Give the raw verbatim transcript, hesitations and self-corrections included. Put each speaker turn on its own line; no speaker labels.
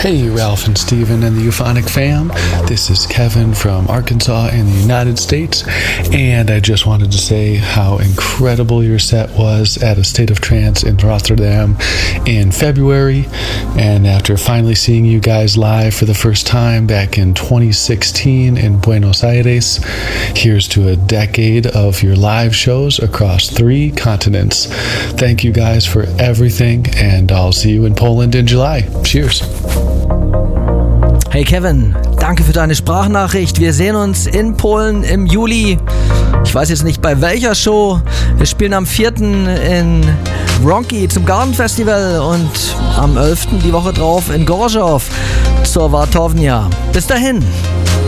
Hey, Ralph and Steven and the Euphonic fam. This is Kevin from Arkansas in the United States, and I just wanted to say how incredible your set was at A State of Trance in Rotterdam in February. And after finally seeing you guys live for the first time back in twenty sixteen in Buenos Aires, here's to a decade of your live shows across three continents. Thank you guys for everything, and I'll see you in Poland in July. Cheers.
Hey Kevin, danke für deine Sprachnachricht. Wir sehen uns in Polen im Juli. Ich weiß jetzt nicht bei welcher Show. Wir spielen am vierten in Wronki zum Garden Festival und am elften die Woche drauf in Gorzów zur Wartownia. Bis dahin.